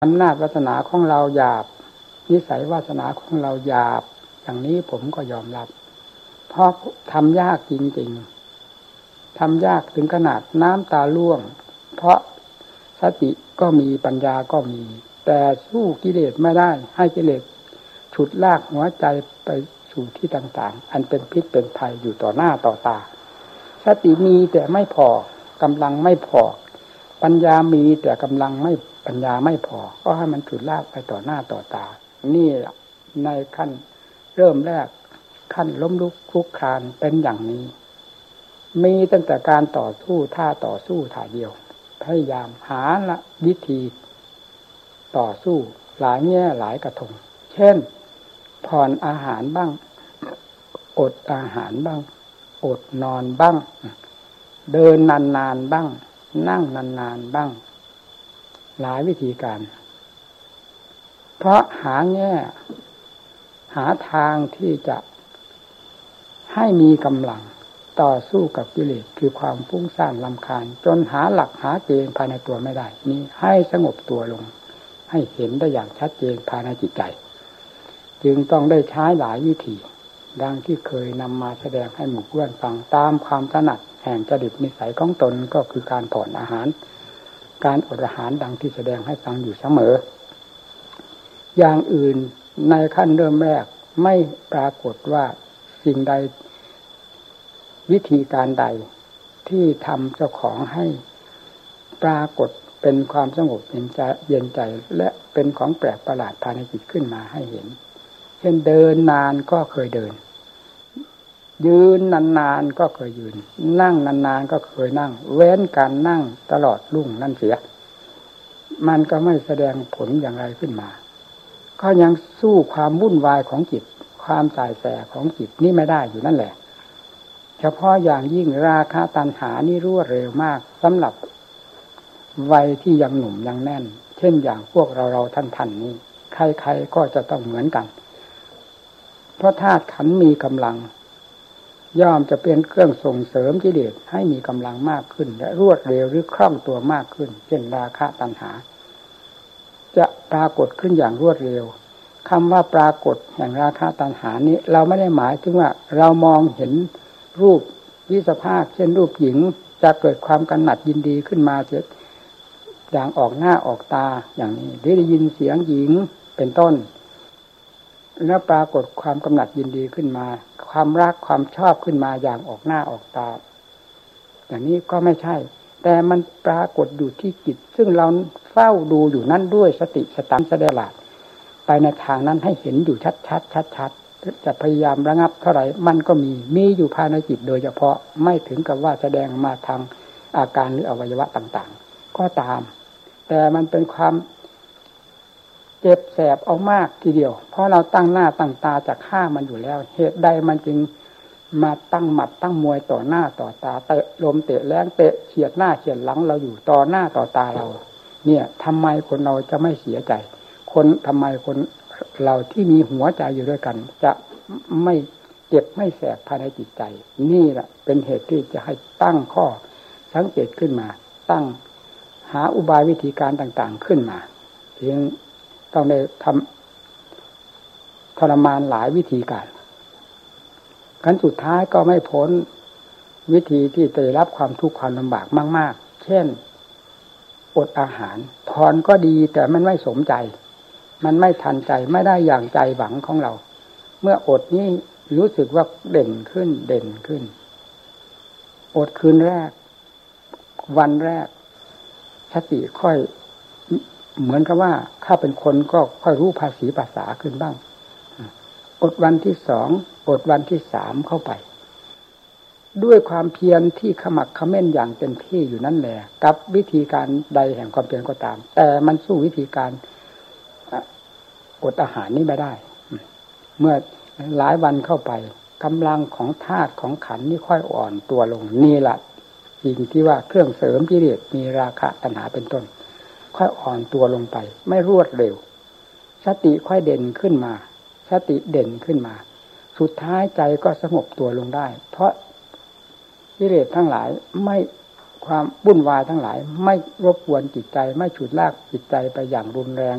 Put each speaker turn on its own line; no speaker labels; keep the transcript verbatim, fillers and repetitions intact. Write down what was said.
อำนาจวาสนาของเราหยาบนิสัยวาสนาของเราหยาบอย่างนี้ผมก็ยอมรับเพราะทำยากจริงๆทำยากถึงขนาดน้ำตาร่วงเพราะสติก็มีปัญญาก็มีแต่สู้กิเลสไม่ได้ให้กิเลสฉุดลากหัวใจไปสู่ที่ต่างๆอันเป็นพิษเป็นภัยอยู่ต่อหน้าต่อตาสติมีแต่ไม่พอกำลังไม่พอปัญญามีแต่กำลังไม่ปัญญาไม่พอก็ให้มันฉุดลากไปต่อหน้าต่อตานี่ในขั้นเริ่มแรกขั้นล้มลุกคลุกคลานเป็นอย่างนี้มีตั้งแต่การต่อสู้ท่าต่อสู้ท่าเดียวพยายามหาละวิธีต่อสู้หลายแง่หลายกระทงเช่นผ่อนอาหารบ้างอดอาหารบ้างอดนอนบ้างเดินนานๆบ้างนั่งนานๆบ้างหลายวิธีการเพราะหาแง่หาทางที่จะให้มีกำลังต่อสู้กับกิเลสคือความฟุ้งซ่านรำคาญจนหาหลักหาเกณฑ์ภายในตัวไม่ได้นี้ให้สงบตัวลงให้เห็นได้อย่างชัดเจนภายในจิตใจจึงต้องได้ใช้หลายวิธีดังที่เคยนำมาแสดงให้หมู่เพื่อนฟังตามความถนัดแห่งจริตนิสัยของตนก็คือการผ่อนอาหารการอดอาหารดังที่แสดงให้ฟังอยู่เสมออย่างอื่นในขั้นเริ่มแรกไม่ปรากฏว่าสิ่งใดวิธีการใดที่ทำเจ้าของให้ปรากฏเป็นความสงบเย็นใจเย็นใจและเป็นของแปลกประหลาดภายในจิตขึ้นมาให้เห็นเช่นเดินนานก็เคยเดินยืนนานๆก็เคยยืนนั่งนานๆก็เคยนั่งเว้นการนั่งตลอดรุ่งนั่นเสียมันก็ไม่แสดงผลอย่างไรขึ้นมาก็ยังสู้ความวุ่นวายของจิตความสายแสของจิตนี่ไม่ได้อยู่นั่นแหละเฉพาะอย่างยิ่งราคะตัณหานี่รวดเร็วมากสำหรับวัยที่ยังหนุ่มยังแน่นเช่นอย่างพวกเราเราท่านท่านนี้ใครๆก็จะต้องเหมือนกันเพราะธาตุขันธ์มีกำลังย่อมจะเป็นเครื่องส่งเสริมกิเลสให้มีกำลังมากขึ้นและรวดเร็วหรือคล่องตัวมากขึ้นเช่นราคะตัณหาจะปรากฏขึ้นอย่างรวดเร็วคำว่าปรากฏแห่งราคะตัณหานี้เราไม่ได้หมายถึงว่าเรามองเห็นรูปวิสภาคเช่นรูปหญิงจะเกิดความกำหนัดยินดีขึ้นมาเสียอย่างออกหน้าออกตาอย่างนี้หรือได้ยินเสียงหญิงเป็นต้นแล้วปรากฏความกำหนัดยินดีขึ้นมาความรักความชอบขึ้นมาอย่างออกหน้าออกตาอย่างนี้ก็ไม่ใช่แต่มันปรากฏอยู่ที่จิตซึ่งเราเฝ้าดูอยู่นั่นด้วยสติสตังสเดลาดไปในทางนั้นให้เห็นอยู่ชัดชัดชัดชัดจะพยายามระงับเท่าไหร่มันก็มีมีอยู่ภายในจิตโดยเฉพาะไม่ถึงกับว่าแสดงมาทางอาการหรืออวัยวะต่างๆก็ตามแต่มันเป็นความเจ็บแสบเอามากทีเดียวเพราะเราตั้งหน้าตั้งตาจะฆ่ามันอยู่แล้วเหตุใดมันจึงมาตั้งหมัดตั้งมวยต่อหน้าต่อตาเตะลมเตะแรงเตะเฉียดหน้าเฉียดหลังเราอยู่ต่อหน้าต่อตาเราเนี่ยทำไมคนเราจะไม่เสียใจคนทำไมคนเราที่มีหัวใจอยู่ด้วยกันจะไม่เจ็บไม่แสบภายในจิตใจนี่แหละเป็นเหตุที่จะให้ตั้งข้อสังเกตขึ้นมาตั้งหาอุบายวิธีการต่างๆขึ้นมาจึงต้องได้ทำทรมานหลายวิธีการขั้นสุดท้ายก็ไม่พ้นวิธีที่จะได้รับความทุกข์ความลำบากมากๆเช่นอดอาหารพรก็ดีแต่มันไม่สมใจมันไม่ทันใจไม่ได้อย่างใจหวังของเราเมื่ออดนี้รู้สึกว่าเด่นขึ้นเด่นขึ้นอดคืนแรกวันแรกสติค่อยเหมือนกับว่าถ้าเป็นคนก็ค่อยรู้ภาษีภาษาขึ้นบ้างอดวันที่สองอดวันที่สามเข้าไปด้วยความเพียรที่ขมักเขม้นอย่างเต็มที่อยู่นั่นแหละกับวิธีการใดแห่งความเพียรก็ตามแต่มันสู้วิธีการอดอาหารนี้ไม่ได้เมื่อหลายวันเข้าไปกำลังของธาตุของขันธ์นี่ค่อยอ่อนตัวลงนี่แหละสิ่งที่ว่าเครื่องเสริมกิเลสมีราคะตัณหาเป็นต้นค่อยอ่อนตัวลงไปไม่รวดเร็วสติค่อยเด่นขึ้นมาสติเด่นขึ้นมาสุดท้ายใจก็สงบตัวลงได้เพราะกิเลสทั้งหลายไม่ความวุ่นวายทั้งหลายไม่รบกวนจิตใจไม่ฉุดลากจิตใจไปอย่างรุนแรง